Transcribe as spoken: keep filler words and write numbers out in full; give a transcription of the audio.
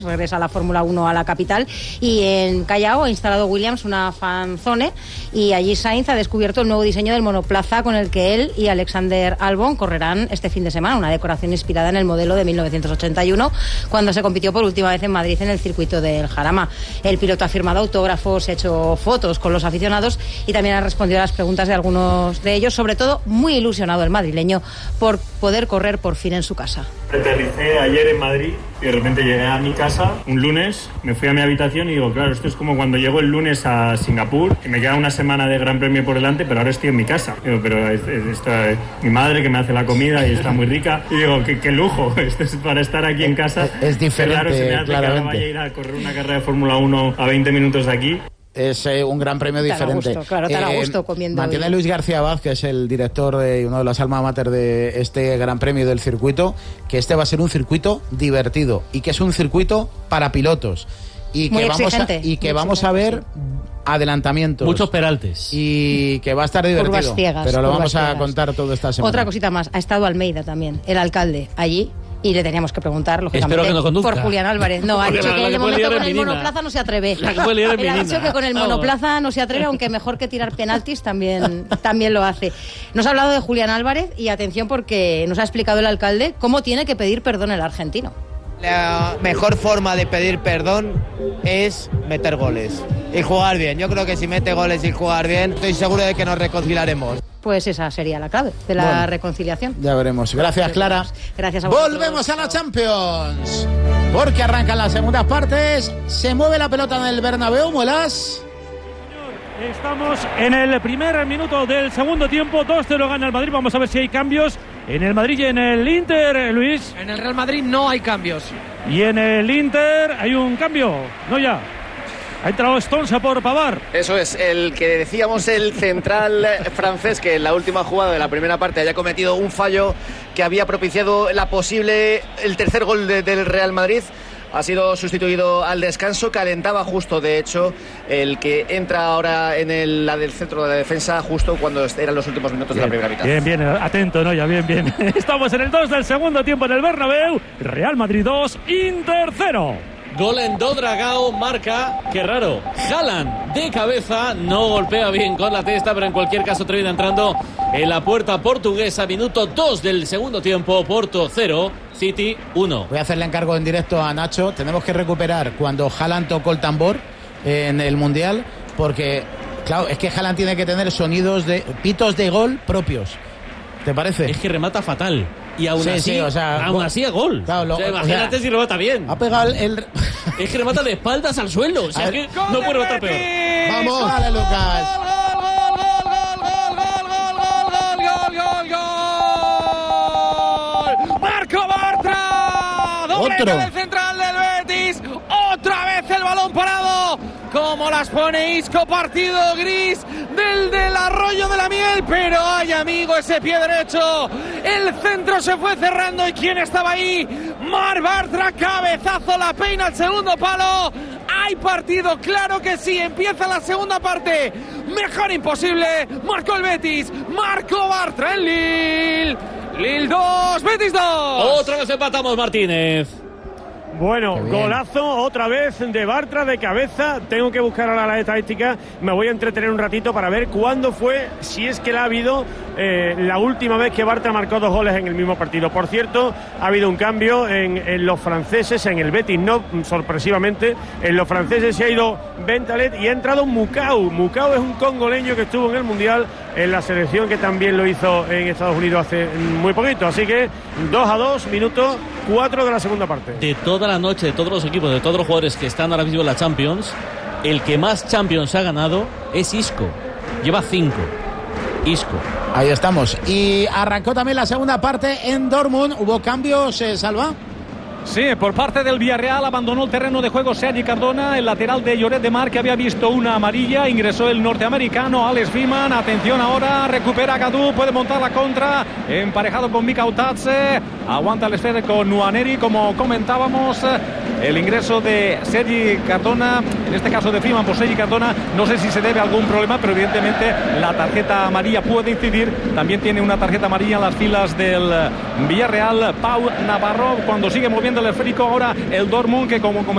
Regresa la Fórmula uno a la capital, y en Callao ha instalado Williams una fanzone, y allí Sainz ha descubierto el nuevo diseño del monoplaza con el que él y Alexander Albon correrán este fin de semana, una decoración inspirada en el modelo de mil novecientos ochenta y uno, cuando se compitió por última vez en Madrid en el circuito del Jarama. El piloto ha firmado autógrafos, ha hecho fotos con los aficionados y también ha respondido a las preguntas de algunos de ellos, sobre todo muy ilusionado el madrileño por poder correr por fin en su casa. Aterricé ayer en Madrid y de repente llegué a mi casa un lunes, me fui a mi habitación y digo, claro, esto es como cuando llego el lunes a Singapur y me queda una semana de Gran Premio por delante, pero ahora estoy en mi casa. Digo, pero es, es, está, es mi madre que me hace la comida y está muy rica. Y digo, qué, qué lujo, esto es para estar aquí en casa. Es diferente, claro, se me hace claramente. Que ahora vaya a ir a correr una carrera de Fórmula uno a veinte minutos de aquí. Es eh, un gran premio diferente. Tan a gusto, claro, tan a gusto comiendo. Mantiene Luis García Abad, que es el director y uno de las alma mater de este gran premio del circuito, que este va a ser un circuito divertido y que es un circuito para pilotos y que muy vamos exigente, a, y que muy vamos a ver sí. adelantamientos, muchos peraltes y que va a estar divertido. Curvas ciegas, pero lo vamos ciegas. a contar todo esta semana. Otra cosita más, ha estado Almeida también, el alcalde, allí. Y le teníamos que preguntar, lógicamente, Espero que no conduzca. por Julián Álvarez. No, ha dicho que de momento con el monoplaza no se atreve. La que puede liar Él ha menina. dicho que con el monoplaza no se atreve, aunque mejor que tirar penaltis también, también lo hace. Nos ha hablado de Julián Álvarez y atención porque nos ha explicado el alcalde cómo tiene que pedir perdón el argentino. La mejor forma de pedir perdón es meter goles y jugar bien. Yo creo que si mete goles y jugar bien, estoy seguro de que nos reconciliaremos. Pues esa sería la clave de la bueno, reconciliación. Ya veremos. Gracias, Clara. Gracias a vosotros. Volvemos a la Champions, porque arrancan las segundas partes. Se mueve la pelota en el Bernabéu, Muelas. Estamos en el primer minuto del segundo tiempo. dos cero gana el Madrid. Vamos a ver si hay cambios en el Madrid y en el Inter, Luis. En el Real Madrid no hay cambios. Y en el Inter hay un cambio. No ya. Ha entrado Stones por Pavard. Eso es, el que decíamos, el central francés, que en la última jugada de la primera parte haya cometido un fallo que había propiciado la posible, el tercer gol de, del Real Madrid. Ha sido sustituido al descanso, calentaba justo, de hecho, el que entra ahora en el, la del centro de la defensa, justo cuando eran los últimos minutos bien, de la primera mitad. Bien, bien, atento, ¿no? Ya, bien, bien. Estamos en el dos del segundo tiempo en el Bernabéu. Real Madrid dos, Inter cero. Gol en Dodragao, marca, qué raro, Haaland de cabeza, no golpea bien con la testa, pero en cualquier caso termina entrando en la puerta portuguesa. Minuto dos del segundo tiempo, Porto cero, City uno. Voy a hacerle encargo en directo a Nacho. Tenemos que recuperar cuando Haaland tocó el tambor en el Mundial, porque claro, es que Haaland tiene que tener sonidos de pitos de gol propios. ¿Te parece? Es que remata fatal. Y aún sí, así, sí, o sea, aún así a gol. Claro, lo, o sea, imagínate o sea, si remata bien. Ha pegado el... el... Es que remata de espaldas al suelo. O sea, es que no puede rematar peor. Vamos, dale, Lucas. Marco Bartra, doblete Otro. del central del Betis, otra vez el balón parado, como las pone Isco, partido gris del del Arroyo de la Miel, pero ay amigo, ese pie derecho, el centro se fue cerrando y ¿quién estaba ahí? Marc Bartra, cabezazo, la peina al segundo palo. Hay partido, claro que sí, empieza la segunda parte, mejor imposible, marcó el Betis, marcó Bartra en Lille. Lille dos, Betis dos. Otra vez empatamos, Martínez. Bueno, golazo otra vez de Bartra de cabeza. Tengo que buscar ahora la estadística. Me voy a entretener un ratito para ver cuándo fue, si es que la ha habido, eh, la última vez que Bartra marcó dos goles en el mismo partido. Por cierto, ha habido un cambio en, en los franceses, en el Betis, no sorpresivamente. En los franceses se ha ido Bentaleb y ha entrado Mukau. Mukau es un congoleño que estuvo en el Mundial, en la selección, que también lo hizo en Estados Unidos hace muy poquito. Así que dos a dos, minuto cuatro de la segunda parte. De toda la noche, de todos los equipos, de todos los jugadores que están ahora mismo en la Champions, el que más Champions ha ganado es Isco. Lleva cinco. Isco. Ahí estamos. Y arrancó también la segunda parte en Dortmund. ¿Hubo cambios, eh, Salva? Sí, por parte del Villarreal abandonó el terreno de juego Sergi Cardona, el lateral de Lloret de Mar, que había visto una amarilla. Ingresó el norteamericano Alex Wiman. Atención ahora, recupera Gadú, puede montar la contra, emparejado con Mika Utatze. Aguanta el esfere con Nuaneri, como comentábamos. El ingreso de Sergi Cardona, en este caso de Wiman por Sergi Cardona, no sé si se debe a algún problema, pero evidentemente la tarjeta amarilla puede incidir. También tiene una tarjeta amarilla en las filas del Villarreal Pau Navarro, cuando sigue moviendo el esférico ahora el Dortmund, que como